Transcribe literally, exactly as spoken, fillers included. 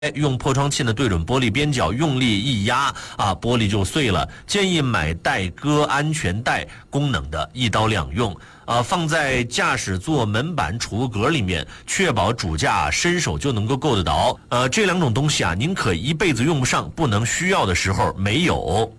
用破窗器呢对准玻璃边角用力一压啊，玻璃就碎了。建议买带割安全带功能的，一刀两用啊，放在驾驶座门板储物格里面，确保主驾伸手就能够够得到。呃，这两种东西啊，您可一辈子用不上，不能需要的时候没有。